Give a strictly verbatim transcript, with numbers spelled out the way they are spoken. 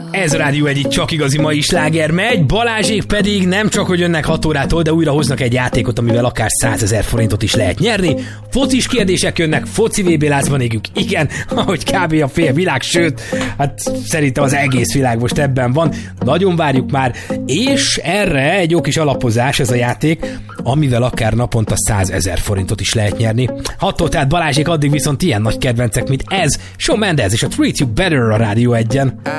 Ez a Rádió egy csak igazi mai sláger megy, Balázsék pedig nem csak hogy jönnek hat órától, de újra hoznak egy játékot, amivel akár százezer forintot is lehet nyerni. Focis kérdések jönnek, foci vé bé lázban égünk, igen, ahogy kb. A fél világ, sőt, hát szerintem az egész világ most ebben van. Nagyon várjuk már, és erre egy jó kis alapozás ez a játék, amivel akár naponta százezer forintot is lehet nyerni. Hattól tehát Balázsék, addig viszont ilyen nagy kedvencek, mint ez, Shawn Mendes és a Treat You Better a Rádió egyen.